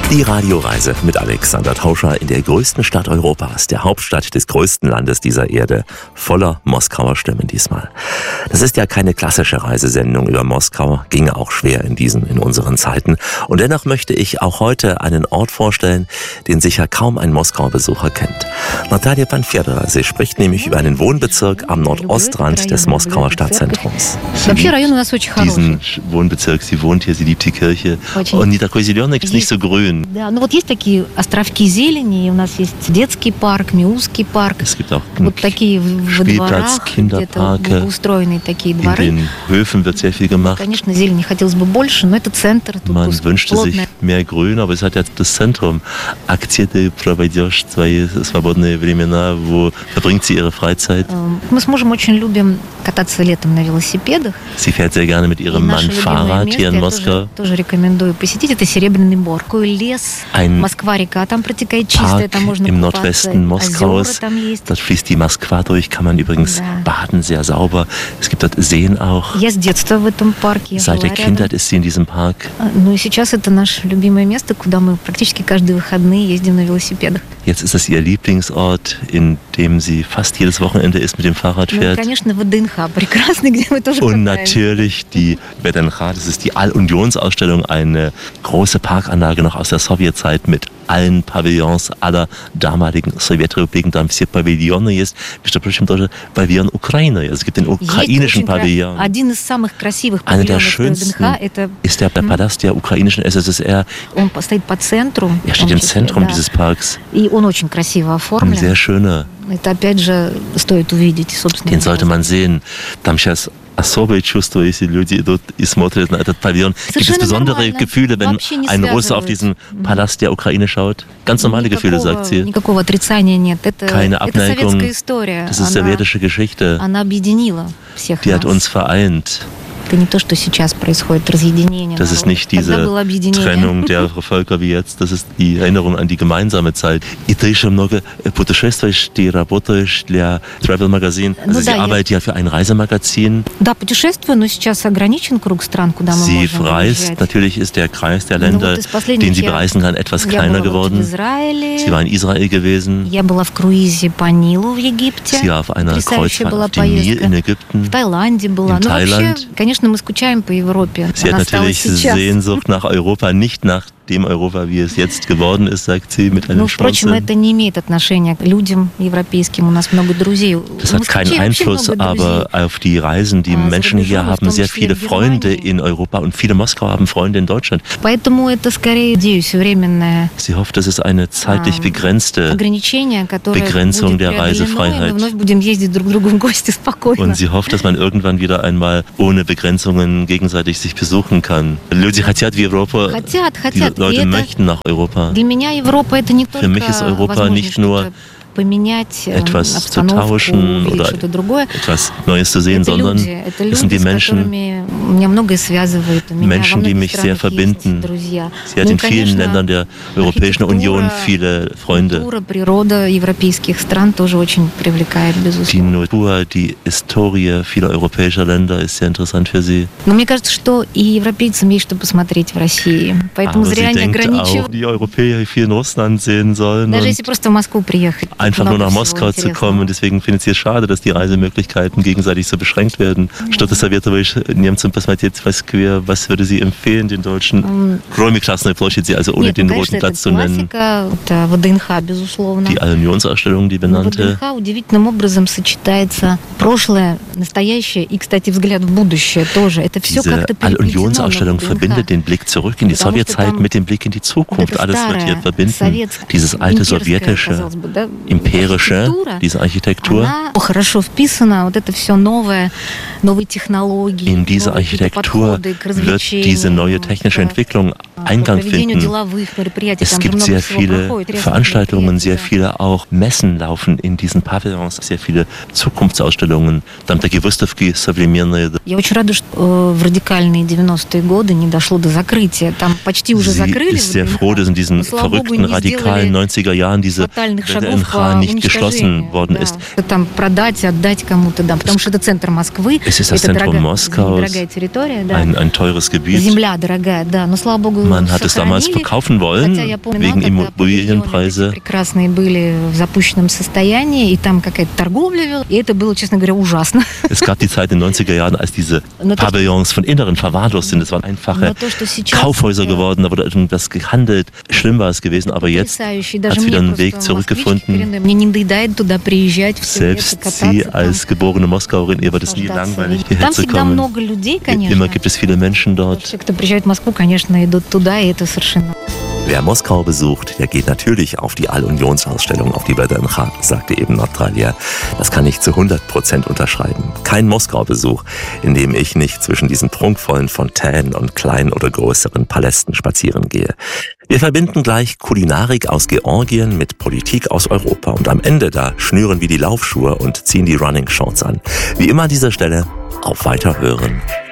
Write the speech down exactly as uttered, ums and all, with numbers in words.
Die Radioreise mit Alexander Tauscher in der größten Stadt Europas, der Hauptstadt des größten Landes dieser Erde, voller Moskauer Stimmen diesmal. Das ist ja keine klassische Reisesendung über Moskau, ginge auch schwer in diesen, in unseren Zeiten. Und dennoch möchte ich auch heute einen Ort vorstellen, den sicher kaum ein Moskauer Besucher kennt. Natalia Panfirova, sie spricht nämlich über einen Wohnbezirk am Nordostrand des Moskauer Stadtzentrums. Sie liebt diesen Wohnbezirk, sie wohnt hier, sie liebt die Kirche. Und die такой зеленый, ist nicht so grün. Да, ну вот есть такие островки зелени, у нас есть детский парк, Миусский парк. Es gibt auch вот такие в дворах, где-то устроенные такие дворы. In den Höfen wird sehr viel gemacht. Конечно, зелени хотелось бы больше, но это центр. Man wünschte sich mehr Grün, aber es hat ja das Zentrum. Где ты проводишь свои свободные времена, wo verbringt sie ihre Freizeit? Мы с мужем очень любим кататься летом на велосипедах. Sie fährt sehr gerne mit ihrem Mann Fahrrad hier in Moskau. Тоже рекомендую посетить. Это Серебряный Бор. Лес, Москва-река, там протекает чистая, там можно im Nordwesten Moskaus, dort fließt die Moskwa durch, kann man übrigens baden, sehr sauber. Es gibt dort Seen auch. Я с детства в этом парке. Seit der Kindheit ist sie in diesem Park. Ну и сейчас это наше любимое место, куда мы практически каждые выходные ездим на велосипедах. Jetzt ist es ihr Lieblingsort, in dem sie fast jedes Wochenende ist, mit dem Fahrrad fährt. Ну, конечно, ВДНХ прекрасный, где мы тоже Und natürlich die ВДНХ, das ist die All-Unionsausstellung, eine große Parkanlage noch aus der Sowjetzeit mit allen Pavillons aller damaligen Sowjetrepubliken. Там все павильоны есть. Между прочим, тоже павильон Украины. Es gibt den ukrainischen Pavillon. Один из самых красивых Einer der павильонов schönsten ВДНХ это ist der Palast der ukrainischen S S S R. Он стоит по центру. Er steht im Zentrum dieses Parks. И он очень красиво оформлен. Ein sehr schöner. Это опять же стоит увидеть, собственно. Den sollte man sehen. Там сейчас особое чувство, если люди идут и смотрят на этот Павильон. Gibt es besondere Gefühle, wenn ein Russe auf diesen Palast der Ukraine schaut? Ganz normale Gefühle, sagt sie. Никакого отрицания нет. Это, Keine Abneigung. это советская история. Das ist sowjetische Geschichte. Она объединила всех Die нас. hat uns vereint. Это не то, что сейчас происходит, разъединение. Das ist nicht diese Trennung der Völker wie jetzt, das ist die Erinnerung an die gemeinsame Zeit. И ты еще много путешествуешь, ты работаешь для Travel Magazine. Also sie arbeitet ja für ein Reisemagazin. Да, путешествую, но сейчас ограничен круг стран, куда мы Sie можем reist, выезжать. natürlich ist der Kreis der Länder, den sie bereisen kann, etwas kleiner geworden. Sie war in Israel gewesen. Я была в круизе по Нилу в Египте. Sie war auf einer Kreuzfahrt auf dem Nil in Ägypten. В Таиланде была. In Thailand. Конечно, мы скучаем по Европе. Sie hat natürlich Sehnsucht nach Europa, nicht nach dem Europa, wie es jetzt geworden ist, sagt sie mit einem Ну, впрочем, это не имеет отношения к людям европейским. У нас много друзей. Das hat keinen Einfluss, aber auf die Reisen. Die Menschen hier haben sehr viele Freunde in Europa und viele Moskauer haben Freunde in Deutschland. Поэтому это скорее идея временная. Sie hofft, das ist eine zeitlich begrenzte Begrenzung der Reisefreiheit. Und sie hofft, dass man irgendwann wieder einmal ohne Begrenzungen gegenseitig sich besuchen kann. Люди хотят в Европу. Die Leute möchten nach Europa. Für mich ist Europa nicht nur etwas zu tauschen oder etwas Neues zu sehen, sondern es sind die Menschen, Menschen, die mich sehr verbinden. Sie hat in vielen Ländern der Europäischen Union viele Freunde. Die Natur, die Historie vieler europäischer Länder ist sehr interessant für sie. Aber sie denkt auch, die Europäer viel in Russland sehen sollen. Einfach nur nach Moskau zu kommen. Und deswegen findet sie es schade, dass die Reisemöglichkeiten gegenseitig so beschränkt werden. Что-то советуешь немцам посмотреть в Москве? Was würde sie empfehlen den Deutschen? Кроме Красной площади, also ohne den Roten Platz zu nennen. Die All-Unionsausstellung, die benannte. Diese All-Unionsausstellung verbindet den Blick zurück in die Sowjetzeit mit dem Blick in die Zukunft. Alles wird hier verbinden. Dieses alte sowjetische, empirische, diese Architektur. In diese Architektur wird diese neue technische Entwicklung Eingang finden. Es gibt sehr viele Veranstaltungen, sehr viele auch Messen laufen in diesen Pavillons, sehr viele Zukunftsausstellungen. Там такие выставки современные. Я очень рада, что в радикальные девяностые годы не дошло до закрытия. Там почти уже закрыли. Sie ist sehr froh, dass in diesen verrückten, radikalen neunziger Jahren diese W D N H Mauer nicht geschlossen worden ist. Es ist das Zentrum Moskaus, ein, ein teures Gebiet. Man hat es damals verkaufen wollen, wegen Immobilienpreise. Es gab die Zeit in den neunziger Jahren, als diese Pavillons von Inneren verwahrlost sind. Es waren einfache Kaufhäuser geworden, da wurde irgendwas gehandelt. Schlimm war es gewesen, aber jetzt hat es wieder einen Weg zurückgefunden. Selbst sie als geborene Moskauerin, ihr wird es nie langweilig, hierher zu kommen. Immer gibt es viele Menschen dort. Wer Moskau besucht, der geht natürlich auf die All-Unionsausstellung auf die Wedencha, sagte eben Natalia. Das kann ich zu hundert Prozent unterschreiben. Kein Moskau-Besuch, in dem ich nicht zwischen diesen prunkvollen Fontänen und kleinen oder größeren Palästen spazieren gehe. Wir verbinden gleich Kulinarik aus Georgien mit Politik aus Europa. Und am Ende, da schnüren wir die Laufschuhe und ziehen die Running Shorts an. Wie immer an dieser Stelle, auf Weiterhören.